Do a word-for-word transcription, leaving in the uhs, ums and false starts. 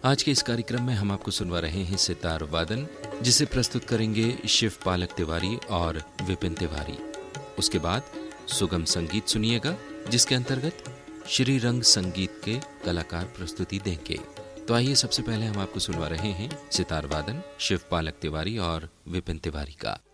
आज के इस कार्यक्रम में हम आपको सुनवा रहे हैं सितार वादन, जिसे प्रस्तुत करेंगे शिव पालक तिवारी और विपिन तिवारी। उसके बाद सुगम संगीत सुनिएगा, जिसके अंतर्गत श्री रंग संगीत के कलाकार प्रस्तुति देंगे। तो आइए सबसे पहले हम आपको सुनवा रहे हैं सितार वादन शिव पालक तिवारी और विपिन तिवारी का।